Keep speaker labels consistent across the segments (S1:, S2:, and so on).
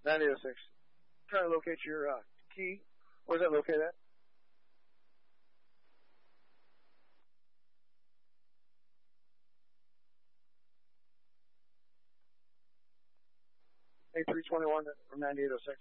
S1: 9806. Trying to locate your key. Where's that located at? A321 from 9806.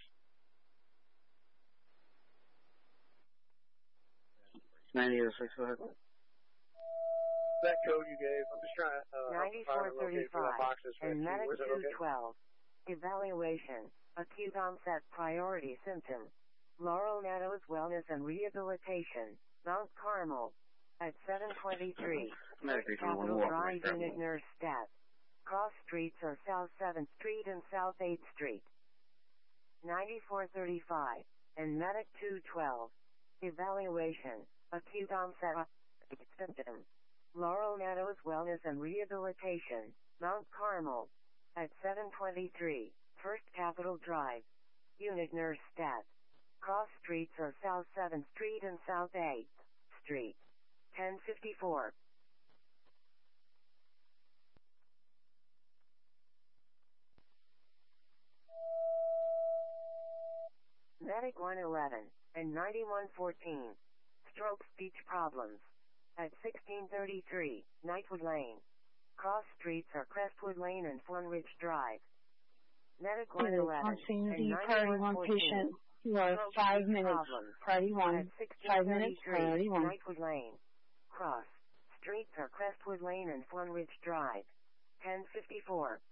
S1: Go ahead. That code you gave, I'm just trying to
S2: 9435 and Medic 212. Evaluation. Acute onset priority symptom. Laurel Meadows Wellness and Rehabilitation. Mount Carmel. At 723. Capital Drive, Unit Nurse Stat. Cross streets are South 7th Street and South 8th Street. 9435 and Medic 212. Evaluation. Acute onset symptom. Laurel Meadows Wellness and Rehabilitation. Mount Carmel. At 723. First Capital Drive. Unit Nurse Stat. Cross streets are South 7th Street and South 8th Street. 1054. Medic 111 and 9114. Stroke speech problems. At 1633, Knightwood Lane. Cross streets are Crestwood Lane and Flunridge Drive. Medic 111 and 9114.
S3: Patient who are 5 minutes. Priority 1. 5 minutes. Priority 1.
S2: Knightwood Lane. Cross streets are Crestwood Lane and Flunridge Drive. 1054.